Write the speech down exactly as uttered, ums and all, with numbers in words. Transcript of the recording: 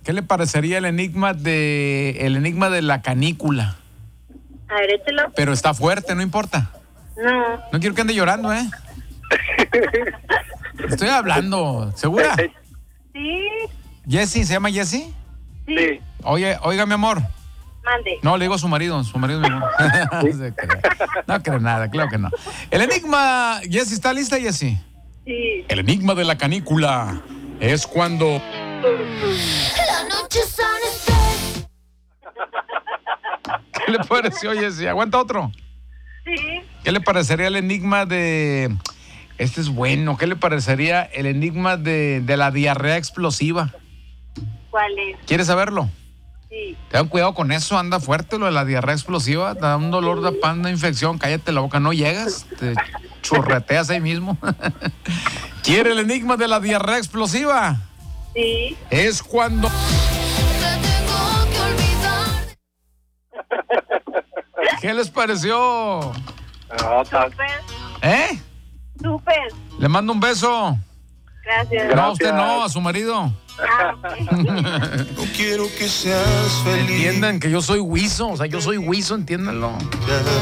¿Qué le parecería el enigma de el enigma de la canícula? A ver, échelo. Pero está fuerte, no importa. No. No quiero que ande llorando, ¿eh? Estoy hablando. ¿Segura? Sí. ¿Jessie? ¿Se llama Jessie? Sí. Oye, oiga, mi amor. Mande. No, le digo a su marido. Su marido es mi amor. No se cree. No cree nada, claro que no. El enigma... ¿Jessie está lista, Jessie? Sí. El enigma de la canícula es cuando... La noche sale. ¿Qué le pareció, Jessie? ¿Aguanta otro? Sí. ¿Qué le parecería el enigma de... Este es bueno. ¿Qué le parecería el enigma de, de la diarrea explosiva? ¿Cuál es? ¿Quieres saberlo? Sí. Ten cuidado con eso, anda fuerte lo de la diarrea explosiva, te da un dolor de pan, una infección, cállate la boca, no llegas, te churreteas ahí mismo. ¿Quiere el enigma de la diarrea explosiva? Sí. Es cuando... Te tengo que olvidar. ¿Qué les pareció? Súper. ¿Eh? Súper. Le mando un beso. Gracias. No, a usted no, a su marido. Ah, ok. No quiero que seas feliz. Entiendan que yo soy huizo, o sea, yo soy huizo, entiéndanlo. Ya.